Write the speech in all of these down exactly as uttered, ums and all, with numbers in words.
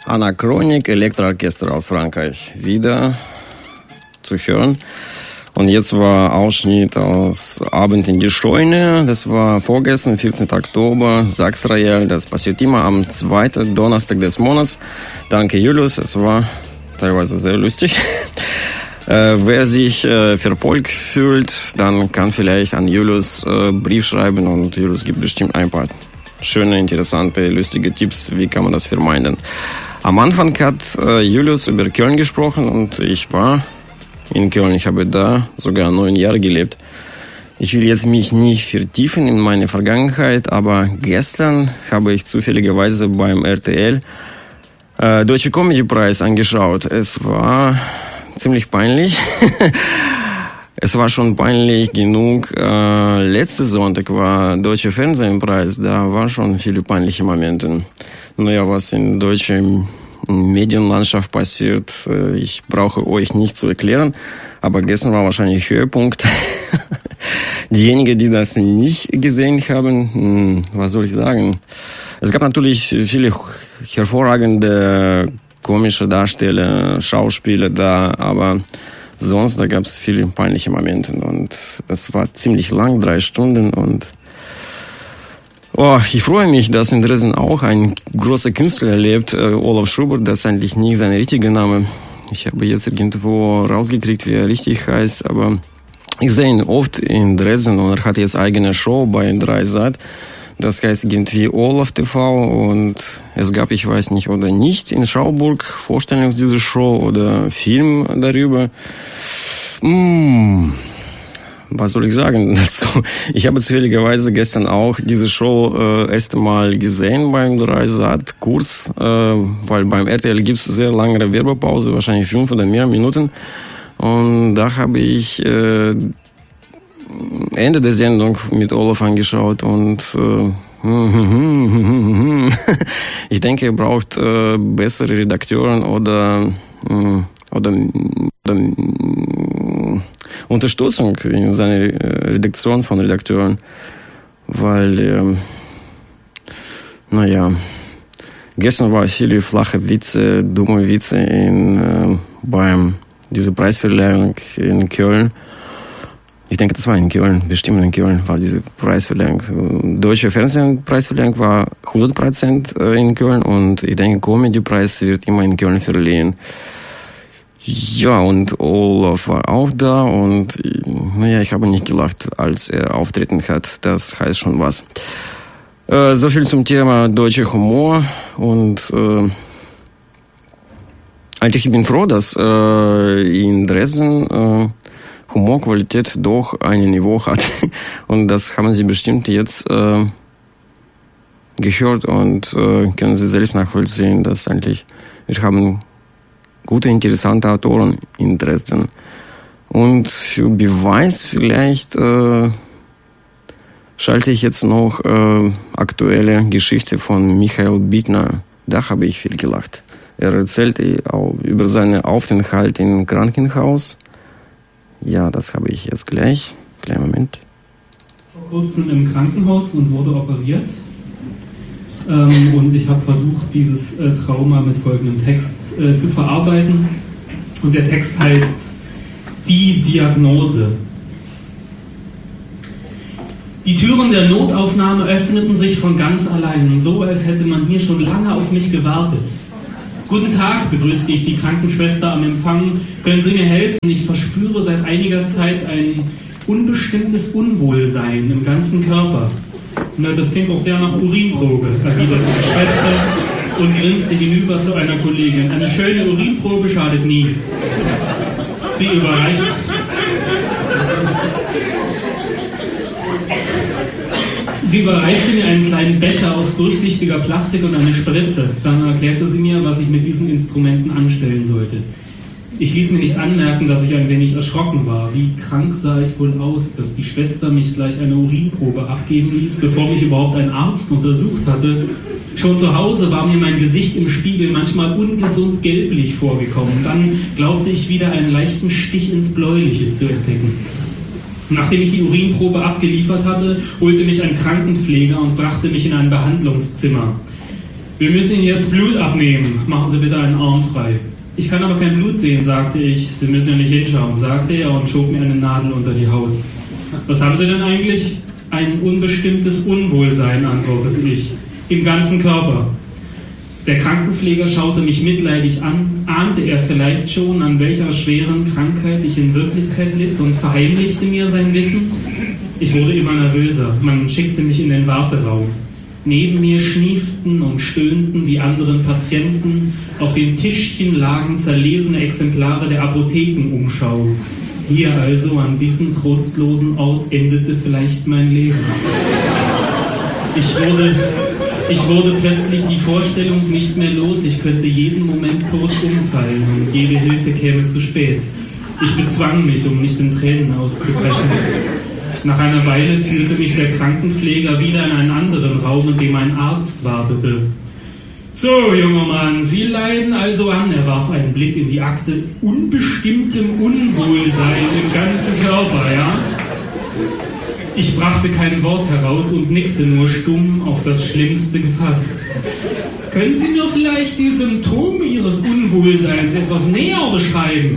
Anachronik Elektroorchester aus Frankreich wieder zu hören. Und jetzt war Ausschnitt aus Abend in die Scheune. Das war vorgestern, vierzehnten Oktober, Sax Royal. Das passiert immer am zweiten Donnerstag des Monats. Danke, Julius. Es war teilweise sehr lustig. Äh, wer sich äh, verfolgt fühlt, dann kann vielleicht an Julius äh, Brief schreiben und Julius gibt bestimmt ein paar schöne, interessante, lustige Tipps, wie kann man das vermeiden. Am Anfang hat äh, Julius über Köln gesprochen und ich war in Köln. Ich habe da sogar neun Jahre gelebt. Ich will jetzt mich nicht vertiefen in meine Vergangenheit, aber gestern habe ich zufälligerweise beim R T L äh, Deutsche Comedy Preis angeschaut. Es war ziemlich peinlich. Es war schon peinlich genug. Äh, letzte Sonntag war Deutsche Fernsehpreis. Da waren schon viele peinliche Momente. Naja, was in deutscher Medienlandschaft passiert, äh, ich brauche euch nicht zu erklären. Aber gestern war wahrscheinlich Höhepunkt. Diejenigen, die das nicht gesehen haben, hm, was soll ich sagen? Es gab natürlich viele hervorragende komische Darsteller, Schauspieler da, aber sonst, da gab es viele peinliche Momente und es war ziemlich lang, drei Stunden und oh, ich freue mich, dass in Dresden auch ein großer Künstler lebt, äh, Olaf Schubert, das ist eigentlich nicht sein richtiger Name. Ich habe jetzt irgendwo rausgekriegt, wie er richtig heißt, aber ich sehe ihn oft in Dresden und er hat jetzt eigene Show bei Dreisat. Das heißt irgendwie Olaf T V und es gab, ich weiß nicht, oder nicht in Schauburg Vorstellung dieser Show oder Film darüber. Hm, was soll ich sagen dazu? Ich habe zufälligerweise gestern auch diese Show äh, erste Mal gesehen beim Dreisat Kurs, äh, weil beim R T L gibt es sehr lange Werbepause, wahrscheinlich fünf oder mehr Minuten. Und da habe ich äh, Ende der Sendung mit Olaf angeschaut und äh, ich denke, er braucht äh, bessere Redakteuren oder, äh, oder, oder Unterstützung in seiner Redaktion von Redakteuren, weil, äh, naja, gestern war viele flache Witze, dumme Witze in, äh, beim dieser Preisverleihung in Köln. Ich denke, das war in Köln, bestimmt in Köln war diese Preisverleihung. Deutsche Fernsehpreisverleihung war hundert Prozent in Köln und ich denke, Comedy-Preis wird immer in Köln verliehen. Ja, und Olaf war auch da und naja, ich habe nicht gelacht, als er auftreten hat. Das heißt schon was. Äh, so viel zum Thema deutscher Humor und äh, eigentlich ich bin froh, dass äh, in Dresden äh, Humorqualität doch ein Niveau hat. Und das haben Sie bestimmt jetzt äh, gehört und äh, können Sie selbst nachvollziehen, dass eigentlich wir haben gute, interessante Autoren in Dresden. Und für Beweis vielleicht äh, schalte ich jetzt noch äh, aktuelle Geschichte von Michael Bittner. Da habe ich viel gelacht. Er erzählt auch über seinen Aufenthalt im Krankenhaus. Ja, das habe ich jetzt gleich. Kleinen Moment. Vor kurzem im Krankenhaus und wurde operiert. Ähm, und ich habe versucht, dieses äh, Trauma mit folgendem Text äh, zu verarbeiten. Und der Text heißt Die Diagnose. Die Türen der Notaufnahme öffneten sich von ganz allein, so als hätte man hier schon lange auf mich gewartet. Guten Tag, begrüßte ich die Krankenschwester am Empfang. Können Sie mir helfen? Ich verspüre seit einiger Zeit ein unbestimmtes Unwohlsein im ganzen Körper. Na, das klingt auch sehr nach Urinprobe, erwiderte die Schwester und grinste hinüber zu einer Kollegin. Eine schöne Urinprobe schadet nie. Sie überreicht... Sie überreichte mir einen kleinen Becher aus durchsichtiger Plastik und eine Spritze. Dann erklärte sie mir, was ich mit diesen Instrumenten anstellen sollte. Ich ließ mir nicht anmerken, dass ich ein wenig erschrocken war. Wie krank sah ich wohl aus, dass die Schwester mich gleich eine Urinprobe abgeben ließ, bevor mich überhaupt ein Arzt untersucht hatte. Schon zu Hause war mir mein Gesicht im Spiegel manchmal ungesund gelblich vorgekommen. Dann glaubte ich wieder einen leichten Stich ins Bläuliche zu entdecken. Nachdem ich die Urinprobe abgeliefert hatte, holte mich ein Krankenpfleger und brachte mich in ein Behandlungszimmer. Wir müssen Ihnen jetzt Blut abnehmen. Machen Sie bitte einen Arm frei. Ich kann aber kein Blut sehen, sagte ich. Sie müssen ja nicht hinschauen, sagte er und schob mir eine Nadel unter die Haut. Was haben Sie denn eigentlich? Ein unbestimmtes Unwohlsein, antwortete ich. Im ganzen Körper. Der Krankenpfleger schaute mich mitleidig an. Ahnte er vielleicht schon, an welcher schweren Krankheit ich in Wirklichkeit litt und verheimlichte mir sein Wissen? Ich wurde immer nervöser. Man schickte mich in den Warteraum. Neben mir schnieften und stöhnten die anderen Patienten. Auf dem Tischchen lagen zerlesene Exemplare der Apothekenumschau. Hier also, an diesem trostlosen Ort, endete vielleicht mein Leben. Ich wurde, ich wurde plötzlich die Vorstellung nicht mehr los, ich könnte jeden Moment tot umfallen und jede Hilfe käme zu spät. Ich bezwang mich, um nicht in Tränen auszubrechen. Nach einer Weile führte mich der Krankenpfleger wieder in einen anderen Raum, in dem ein Arzt wartete. So, junger Mann, Sie leiden also an, er warf einen Blick in die Akte, unbestimmtem Unwohlsein im ganzen Körper, ja? Ich brachte kein Wort heraus und nickte nur stumm, auf das Schlimmste gefasst. Können Sie mir vielleicht die Symptome Ihres Unwohlseins etwas näher beschreiben?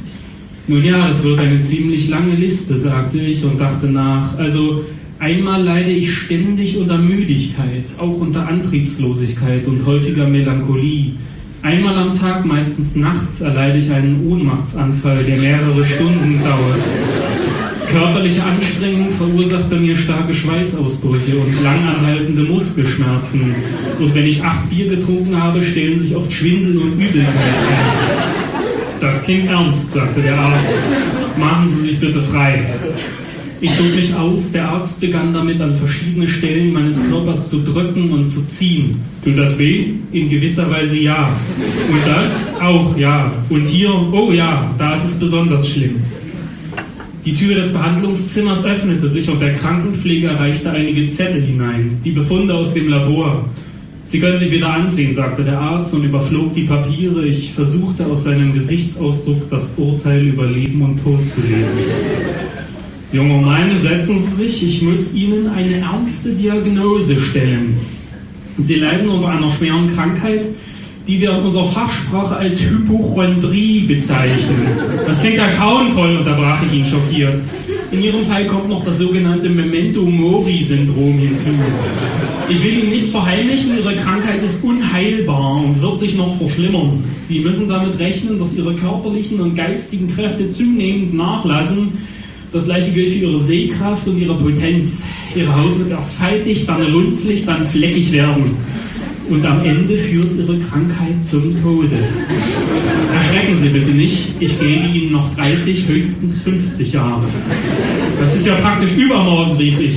Nun ja, das wird eine ziemlich lange Liste, sagte ich und dachte nach. Also, einmal leide ich ständig unter Müdigkeit, auch unter Antriebslosigkeit und häufiger Melancholie. Einmal am Tag, meistens nachts, erleide ich einen Ohnmachtsanfall, der mehrere Stunden dauert. Körperliche Anstrengung verursacht bei mir starke Schweißausbrüche und langanhaltende Muskelschmerzen. Und wenn ich acht Bier getrunken habe, stellen sich oft Schwindel und Übelkeit ein. Das klingt ernst, sagte der Arzt. Machen Sie sich bitte frei. Ich zog mich aus, der Arzt begann damit, an verschiedene Stellen meines Körpers zu drücken und zu ziehen. Tut das weh? In gewisser Weise ja. Und das? Auch ja. Und hier? Oh ja, da ist es besonders schlimm. Die Tür des Behandlungszimmers öffnete sich und der Krankenpfleger reichte einige Zettel hinein. Die Befunde aus dem Labor. Sie können sich wieder ansehen, sagte der Arzt und überflog die Papiere. Ich versuchte aus seinem Gesichtsausdruck das Urteil über Leben und Tod zu lesen. Junger Mann, setzen Sie sich, ich muss Ihnen eine ernste Diagnose stellen. Sie leiden unter einer schweren Krankheit, die wir in unserer Fachsprache als Hypochondrie bezeichnen. Das klingt ja grauenvoll, unterbrach ich ihn schockiert. In Ihrem Fall kommt noch das sogenannte Memento-Mori-Syndrom hinzu. Ich will Ihnen nichts verheimlichen, Ihre Krankheit ist unheilbar und wird sich noch verschlimmern. Sie müssen damit rechnen, dass Ihre körperlichen und geistigen Kräfte zunehmend nachlassen. Das gleiche gilt für Ihre Sehkraft und Ihre Potenz. Ihre Haut wird erst faltig, dann runzlig, dann fleckig werden. Und am Ende führt Ihre Krankheit zum Tode. Erschrecken Sie bitte nicht, ich gebe Ihnen noch dreißig, höchstens fünfzig Jahre. Das ist ja praktisch übermorgen, rief ich.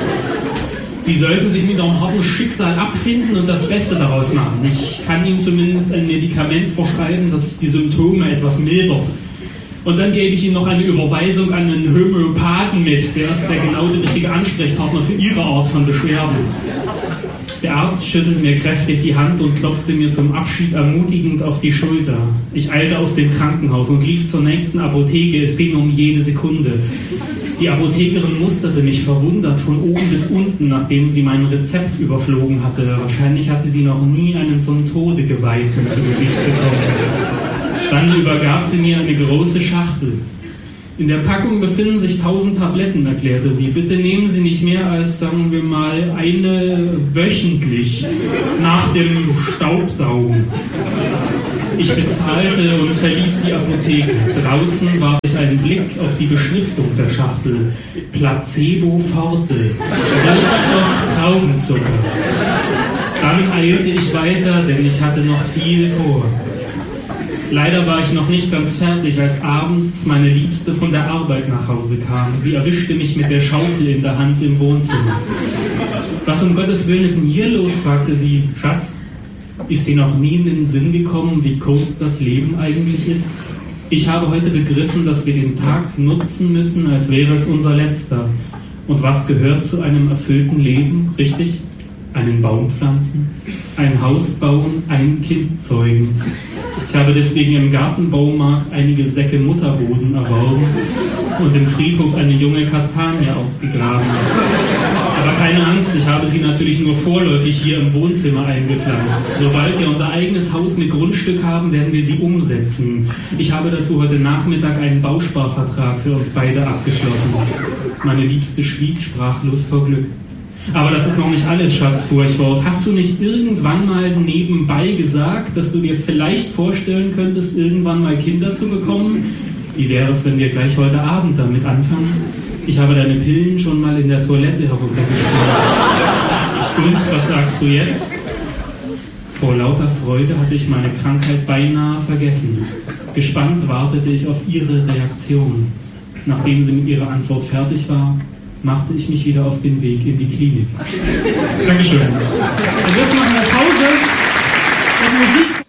Sie sollten sich mit Ihrem harten Schicksal abfinden und das Beste daraus machen. Ich kann Ihnen zumindest ein Medikament verschreiben, das die Symptome etwas mildert. Und dann gebe ich Ihnen noch eine Überweisung an einen Homöopathen mit. Der ist der genau der richtige Ansprechpartner für Ihre Art von Beschwerden. Der Arzt schüttelte mir kräftig die Hand und klopfte mir zum Abschied ermutigend auf die Schulter. Ich eilte aus dem Krankenhaus und lief zur nächsten Apotheke. Es ging um jede Sekunde. Die Apothekerin musterte mich verwundert von oben bis unten, nachdem sie mein Rezept überflogen hatte. Wahrscheinlich hatte sie noch nie einen zum Tode Geweihten zu Gesicht bekommen. Dann übergab sie mir eine große Schachtel. In der Packung befinden sich tausend Tabletten, erklärte sie. Bitte nehmen Sie nicht mehr als, sagen wir mal, eine wöchentlich nach dem Staubsaugen. Ich bezahlte und verließ die Apotheke. Draußen warf ich einen Blick auf die Beschriftung der Schachtel. Placebo Forte, Wirkstoff Traubenzucker. Dann eilte ich weiter, denn ich hatte noch viel vor. Leider war ich noch nicht ganz fertig, als abends meine Liebste von der Arbeit nach Hause kam. Sie erwischte mich mit der Schaufel in der Hand im Wohnzimmer. Was um Gottes Willen ist denn hier los? Fragte sie. Schatz, ist dir noch nie in den Sinn gekommen, wie kurz das Leben eigentlich ist? Ich habe heute begriffen, dass wir den Tag nutzen müssen, als wäre es unser letzter. Und was gehört zu einem erfüllten Leben? Richtig? Einen Baum pflanzen, ein Haus bauen, ein Kind zeugen. Ich habe deswegen im Gartenbaumarkt einige Säcke Mutterboden erworben und im Friedhof eine junge Kastanie ausgegraben. Aber keine Angst, ich habe sie natürlich nur vorläufig hier im Wohnzimmer eingepflanzt. Sobald wir unser eigenes Haus mit Grundstück haben, werden wir sie umsetzen. Ich habe dazu heute Nachmittag einen Bausparvertrag für uns beide abgeschlossen. Meine Liebste schwieg sprachlos vor Glück. Aber das ist noch nicht alles, Schatz, fuhr ich fort. Hast du nicht irgendwann mal nebenbei gesagt, dass du dir vielleicht vorstellen könntest, irgendwann mal Kinder zu bekommen? Wie wäre es, wenn wir gleich heute Abend damit anfangen? Ich habe deine Pillen schon mal in der Toilette heruntergeschmissen. Und, was sagst du jetzt? Vor lauter Freude hatte ich meine Krankheit beinahe vergessen. Gespannt wartete ich auf ihre Reaktion. Nachdem sie mit ihrer Antwort fertig war, machte ich mich wieder auf den Weg in die Klinik. Dankeschön. Und jetzt machen wir Pause. Und Musik